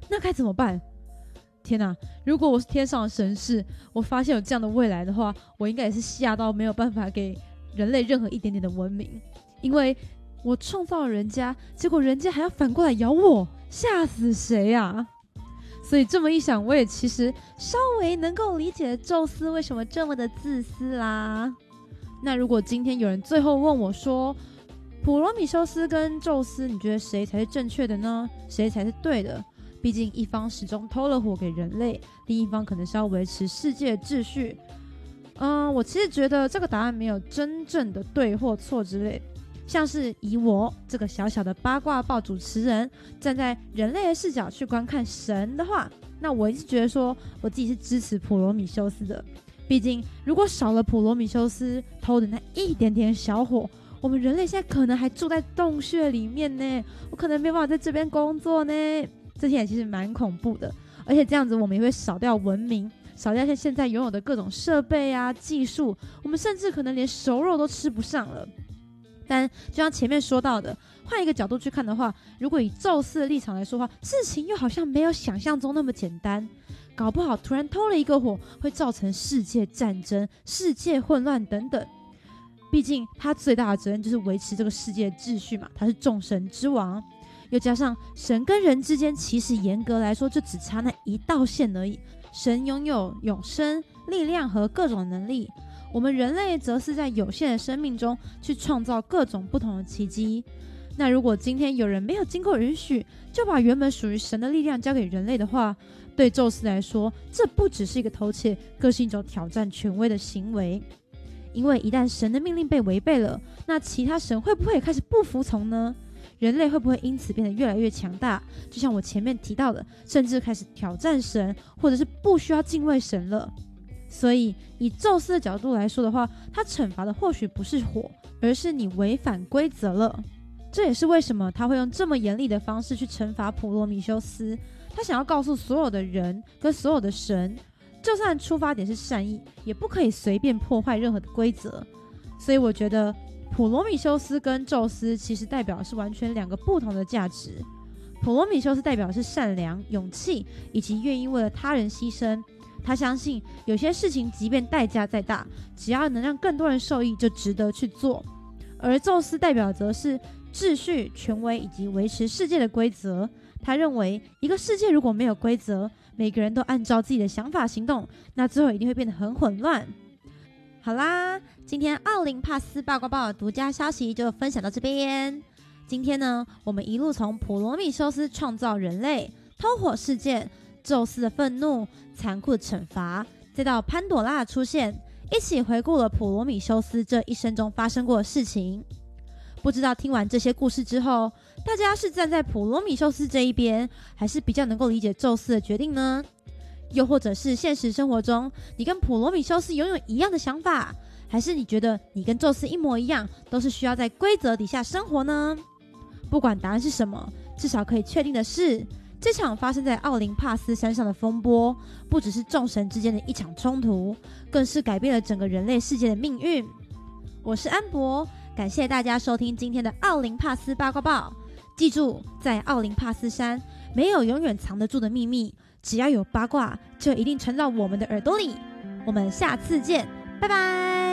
那该怎么办？天哪！如果我是天上的神士，我发现有这样的未来的话，我应该也是吓到没有办法给人类任何一点点的文明，因为我创造了人家，结果人家还要反过来咬我，吓死谁啊？所以这么一想，我也其实稍微能够理解宙斯为什么这么的自私啦。那如果今天有人最后问我说，普罗米修斯跟宙斯，你觉得谁才是正确的呢？谁才是对的？毕竟一方始终偷了火给人类，另一方可能是要维持世界秩序。我其实觉得这个答案没有真正的对或错之类，像是以我这个小小的八卦报主持人站在人类的视角去观看神的话，那我一直觉得说我自己是支持普罗米修斯的。毕竟如果少了普罗米修斯偷的那一点点小火，我们人类现在可能还住在洞穴里面呢，我可能没有办法在这边工作呢。这些也其实蛮恐怖的，而且这样子我们也会少掉文明，少掉现在拥有的各种设备啊、技术，我们甚至可能连熟肉都吃不上了。但就像前面说到的，换一个角度去看的话，如果以宙斯的立场来说的话，事情又好像没有想象中那么简单，搞不好突然偷了一个火，会造成世界战争、世界混乱等等。毕竟他最大的责任就是维持这个世界秩序嘛，他是众神之王。又加上神跟人之间其实严格来说就只差那一道线而已，神拥有永生、力量和各种能力，我们人类则是在有限的生命中去创造各种不同的奇迹。那如果今天有人没有经过允许就把原本属于神的力量交给人类的话，对宙斯来说这不只是一个偷窃，更是一种挑战权威的行为。因为一旦神的命令被违背了，那其他神会不会也开始不服从呢？人类会不会因此变得越来越强大？就像我前面提到的，甚至开始挑战神，或者是不需要敬畏神了。所以以宙斯的角度来说的话，他惩罚的或许不是火，而是你违反规则了。这也是为什么他会用这么严厉的方式去惩罚普罗米修斯。他想要告诉所有的人跟所有的神，就算出发点是善意，也不可以随便破坏任何的规则。所以我觉得普罗米修斯跟宙斯其实代表的是完全两个不同的价值。普罗米修斯代表的是善良、勇气以及愿意为了他人牺牲，他相信有些事情即便代价再大，只要能让更多人受益就值得去做。而宙斯代表的则是秩序、权威以及维持世界的规则。他认为一个世界如果没有规则，每个人都按照自己的想法行动，那最后一定会变得很混乱。好啦，今天奥林帕斯八卦报的独家消息就分享到这边。今天呢，我们一路从普罗米修斯创造人类、偷火事件、宙斯的愤怒、残酷的惩罚，再到潘朵拉的出现，一起回顾了普罗米修斯这一生中发生过的事情。不知道听完这些故事之后，大家是站在普罗米修斯这一边，还是比较能够理解宙斯的决定呢？又或者是现实生活中，你跟普罗米修斯拥有一样的想法，还是你觉得你跟宙斯一模一样，都是需要在规则底下生活呢？不管答案是什么，至少可以确定的是，这场发生在奥林帕斯山上的风波，不只是众神之间的一场冲突，更是改变了整个人类世界的命运。我是安博，感谢大家收听今天的奥林帕斯八卦报。记住，在奥林帕斯山，没有永远藏得住的秘密，只要有八卦，就一定传到我们的耳朵里。我们下次见，拜拜。